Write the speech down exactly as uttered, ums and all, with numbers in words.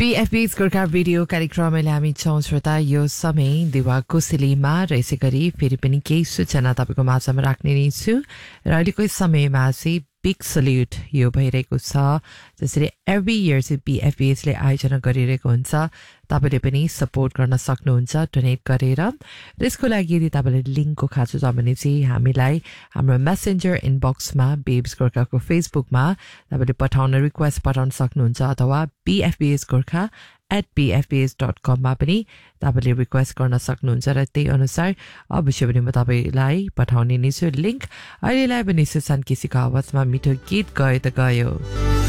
बीएफबीएस Gorkha video कार्यक्रमले हामी छौं श्रोता यो समय दिवा कोसेलीमा र यसै गरी फेरि पनि केही सूचना तपाईको माझमा राख्ने नै छु र अहिलेको समयमा चाहिँ बिग सल्युट यो भइरहेको छ जसरी एभ्री इयर चाहिँ बीएफबीएस ले आयोजना गरिरहेको हुन्छ तपाईले पनि सपोर्ट गर्न सक्नुहुन्छ डोनेट गरेर यसको लागि यदि तपाईले लिंकको खाँचो छ भने चाहिँ हामीलाई हाम्रो मेसेन्जर इनबक्समा बेब्स गोर्खाको फेसबुकमा तपाईले पठाउन रिक्वेस्ट पठाउन सक्नुहुन्छ अथवा बीएफबीएस Gorkha at b f b s dot com मा पनि तपाईले रिक्वेस्ट गर्न सक्नुहुन्छ र त्यही अनुसार अवश्य पनि म तपाईलाई पठाउने नै छु लिंक अहिलेलाई पनि सुसान किसीको आवाजमा मिठो गीत गयो त गयो